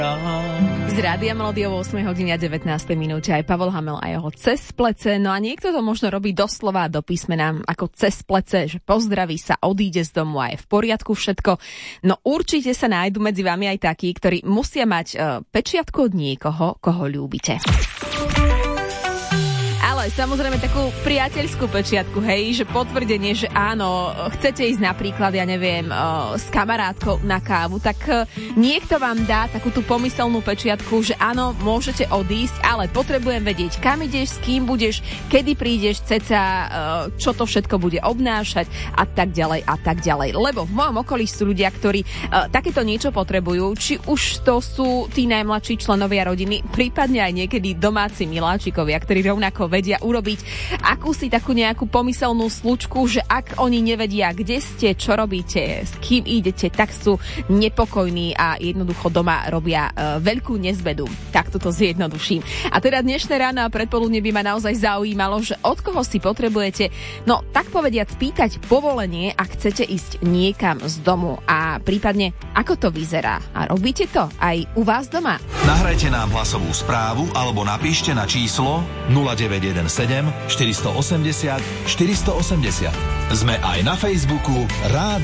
Z Rádia Melódia o 8 hodine a 19 minúte aj Pavol Hamel a jeho Cez plece. No a niekto to možno robí doslova do písmena ako cez plece, že pozdraví sa, odíde z domu a je v poriadku všetko. No určite sa nájdu medzi vami aj takí, ktorí musia mať pečiatku od niekoho, koho ľúbite. Ale samozrejme takú priateľskú pečiatku, hej, že potvrdenie, že áno, chcete ísť napríklad, ja neviem, s kamarátkou na kávu, tak niekto vám dá takú tú pomyselnú pečiatku, že áno, môžete odísť, ale potrebujem vedieť, kam ideš, s kým budeš, kedy prídeš, ceca, čo to všetko bude obnášať a tak ďalej a tak ďalej. Lebo v mojom okolí sú ľudia, ktorí takéto niečo potrebujú, či už to sú tí najmladší členovia rodiny, prípadne aj niekedy domáci miláčikovia, ktorí rovnako vedia urobiť akúsi takú nejakú pomyselnú slučku, že ak oni nevedia, kde ste, čo robíte, s kým idete, tak sú nepokojní a jednoducho doma robia veľkú nezbedu. Tak toto zjednoduším. A teda dnešné ráno a predpoludne by ma naozaj zaujímalo, že od koho si potrebujete, no tak povediať, pýtať povolenie, ak chcete ísť niekam z domu a prípadne ako to vyzerá. A robíte to aj u vás doma? Nahrajte nám hlasovú správu alebo napíšte na číslo 0917 480 480. Sme aj na Facebooku Rádio